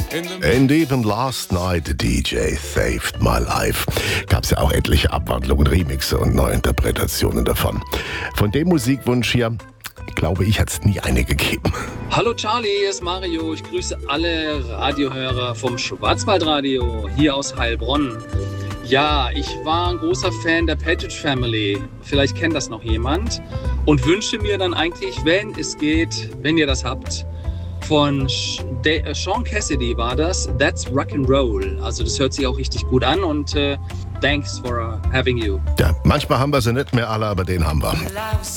And even last night the DJ saved my life. Gab's ja auch etliche Abwandlungen, Remixe und Neuinterpretationen davon. Von dem Musikwunsch hier, glaube ich, hat's nie eine gegeben. Hallo Charlie, hier ist Mario. Ich grüße alle Radiohörer vom Schwarzwaldradio hier aus Heilbronn. Ja, ich war ein großer Fan der Partridge Family. Vielleicht kennt das noch jemand. Und wünsche mir dann eigentlich, wenn es geht, wenn ihr das habt, von Sean Cassidy war das, That's Rock'n'Roll. Also das hört sich auch richtig gut an und thanks for having you. Ja, manchmal haben wir sie nicht mehr alle, aber den haben wir.